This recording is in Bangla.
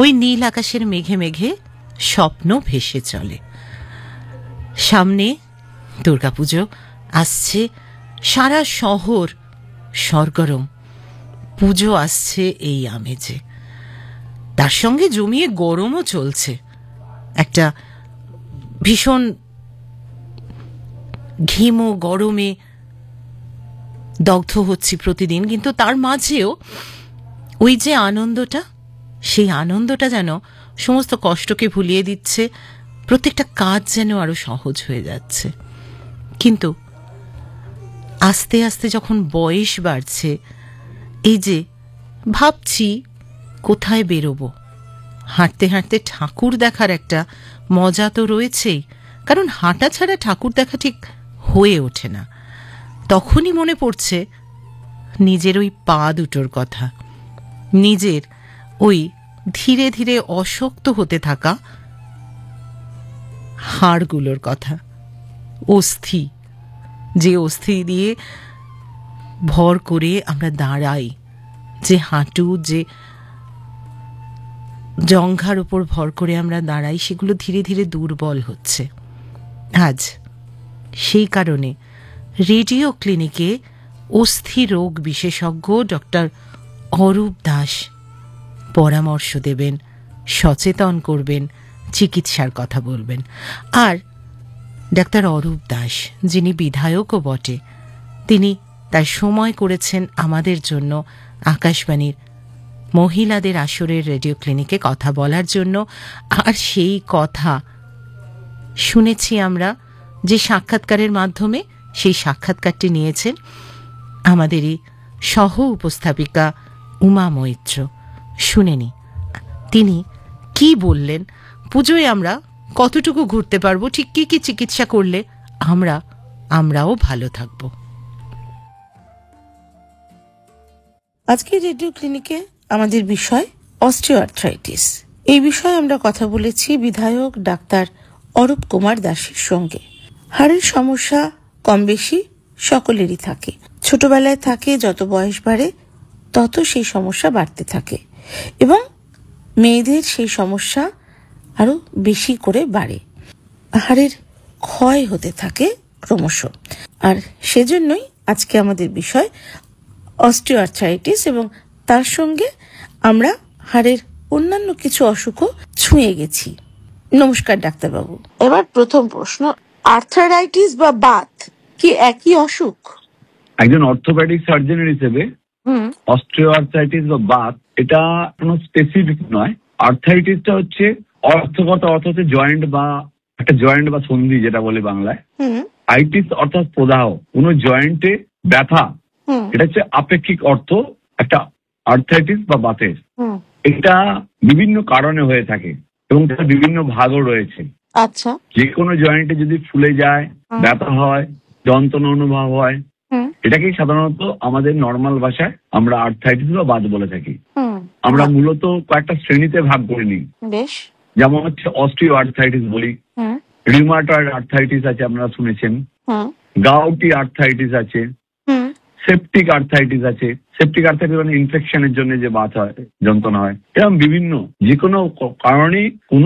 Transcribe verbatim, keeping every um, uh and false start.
ওই নীল আকাশের মেঘে মেঘে স্বপ্ন ভেসে চলে। সামনে দুর্গাপুজো আসছে, সারা শহর সরগরম, পুজো আসছে এই আমেজে। তার সঙ্গে জমিয়ে গরমও চলছে, একটা ভীষণ ঘিম ও গরমে দগ্ধ হচ্ছি প্রতিদিন, কিন্তু তার মাঝেও ওই যে আনন্দটা, সেই আনন্দটা যেন সমস্ত কষ্টকে ভুলিয়ে দিচ্ছে, প্রত্যেকটা কাজ যেন আরো সহজ হয়ে যাচ্ছে। কিন্তু আস্তে আস্তে যখন বয়স বাড়ছে, এই যে ভাবছি কোথায় বেরোবো, হাঁটতে হাঁটতে ঠাকুর দেখার একটা মজা তো রয়েছেই, কারণ হাঁটা ছাড়া ঠাকুর দেখা ঠিক হয়ে ওঠে না। তখনই মনে পড়ছে নিজের ওই পা দুটোর কথা, নিজের ওই ধীরে ধীরে অশক্ত হতে থাকা হাড়গুলোর কথা, অস্থি, যে অস্থি দিয়ে ভর করে আমরা দাঁড়াই, যে হাঁটু, যে জঙ্ঘার উপর ভর করে আমরা দাঁড়াই, সেগুলো ধীরে ধীরে দুর্বল হচ্ছে। আজ সেই কারণে রেডিও ক্লিনিকে অস্থি রোগ বিশেষজ্ঞ ডক্টর অরূপ দাস পরামর্শ দেবেন, সচেতন করবেন, চিকিৎসার কথা বলবেন। আর ডাক্তার অরূপ দাস, যিনি বিধায়কও বটে, তিনি তার সময় করেছেন আমাদের জন্য আকাশবাণীর মহিলাদের আসরের রেডিও ক্লিনিকে কথা বলার জন্য। আর সেই কথা শুনেছি আমরা যে সাক্ষাৎকারের মাধ্যমে, সেই সাক্ষাৎকারটি নিয়েছেন আমাদেরই সহ উপস্থাপিকা উমা মৈত্র। শুনেনি তিনি কি বললেন, পুজোয় আমরা কতটুকু ঘুরতে পারবো, ঠিক কি কি চিকিৎসা করলে আমরা আমরাও ভালো থাকব। আজকে রেডিও ক্লিনিকে আমাদের বিষয় অস্টিওআর্থ্রাইটিস। এই বিষয়ে আমরা কথা বলেছি বিধায়ক ডাক্তার অরূপ কুমার দাসের সঙ্গে। হাড়ের সমস্যা কম বেশি সকলেরই থাকে, ছোটবেলায় থাকে, যত বয়স বাড়ে তত সেই সমস্যা বাড়তে থাকে, এবং মেয়েদের সেই সমস্যা আরো বেশি করে বাড়ে, হাড়ের ক্ষয় হতে থাকে ক্রমশ। আর সেজন্যই আজকে আমাদের বিষয় অস্টিওআর্থ্রাইটিস, এবং তার সঙ্গে আমরা হাড়ের অন্যান্য কিছু অসুখও ছুঁয়ে গেছি। নমস্কার ডাক্তারবাবু। এবার প্রথম প্রশ্ন, আর্থারাইটিস বা বাত কি একই অসুখ? একজন অর্থোপেডিক সার্জনের হিসেবে অস্টিওআর্থ্রাইটিস বা বাত এটা কোনো স্পেসিফিক নয়। আর্থ্রাইটিসটা হচ্ছে অর্থগত অর্থ হচ্ছে জয়েন্ট বা একটা জয়েন্ট বা সন্ধি যেটা বলে বাংলায়। আইটিস অর্থাৎ প্রদাহ, কোনো জয়েন্টে ব্যথা, এটা হচ্ছে আপেক্ষিক অর্থ একটা আর্থ্রাইটিস বা বাতের। এটা বিভিন্ন কারণে হয়ে থাকে এবং তার বিভিন্ন ভাগও রয়েছে। আচ্ছা, যে কোনো জয়েন্টে যদি ফুলে যায়, ব্যথা হয়, যন্ত্রণা অনুভব হয়, এটাকেই সাধারণত আমাদের নর্মাল ভাষায় আমরা আর্থ্রাইটিস বা বাত বলে থাকি। আমরা মূলত কয়েকটা শ্রেণীতে ভাগ করে নিই। বেশ। যেমন হচ্ছে অস্টিওআর্থ্রাইটিস বলি, রিউমাটয়েড আর্থ্রাইটিস আছে, আপনারা শুনেছেন, গাউটি আর্থ্রাইটিস আছে, সেপটিক আর্থ্রাইটিস আছে। সেপটিক আর্থ্রাইটিস মানে ইনফেকশনের জন্য যে বাত হয়, যন্ত্রণা হয়, এরকম বিভিন্ন যে কোনো কারণে কোনো